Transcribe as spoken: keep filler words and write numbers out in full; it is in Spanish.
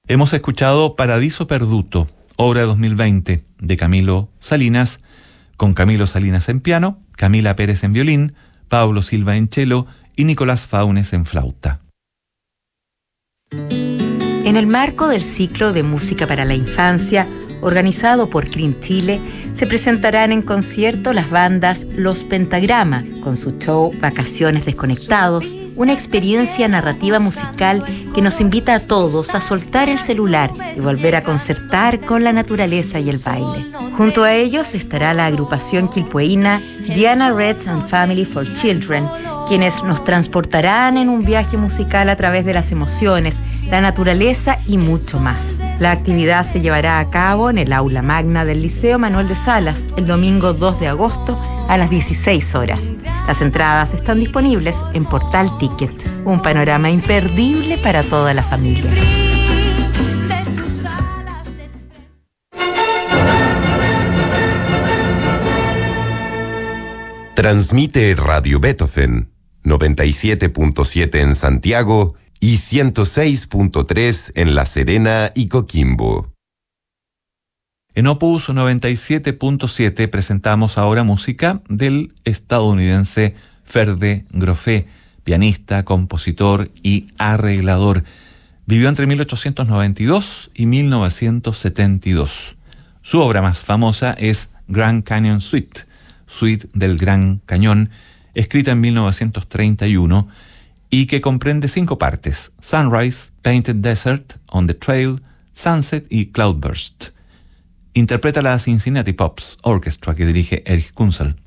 Hemos escuchado Paradiso Perduto, obra de dos mil veinte, de Camilo Salinas, con Camilo Salinas en piano, Camila Pérez en violín, Pablo Silva en cello y Nicolás Faunes en flauta. En el marco del ciclo de música para la infancia, organizado por Cream Chile, se presentarán en concierto las bandas Los Pentagrama, con su show Vacaciones Desconectados, una experiencia narrativa musical que nos invita a todos a soltar el celular y volver a concertar con la naturaleza y el baile. Junto a ellos estará la agrupación quilpueína Diana Reds and Family for Children, quienes nos transportarán en un viaje musical a través de las emociones, la naturaleza y mucho más. La actividad se llevará a cabo en el aula magna del Liceo Manuel de Salas el domingo dos de agosto a las dieciséis horas. Las entradas están disponibles en Portal Ticket. Un panorama imperdible para toda la familia. Transmite Radio Beethoven, noventa y siete punto siete en Santiago y ciento seis punto tres en La Serena y Coquimbo. En Opus noventa y siete punto siete presentamos ahora música del estadounidense Ferde Groffé, pianista, compositor y arreglador. Vivió entre mil ochocientos noventa y dos y mil novecientos setenta y dos. Su obra más famosa es Grand Canyon Suite, Suite del Gran Cañón, escrita en mil novecientos treinta y uno y que comprende cinco partes: Sunrise, Painted Desert, On the Trail, Sunset y Cloudburst. Interpreta la Cincinnati Pops Orchestra que dirige Erich Kunzel.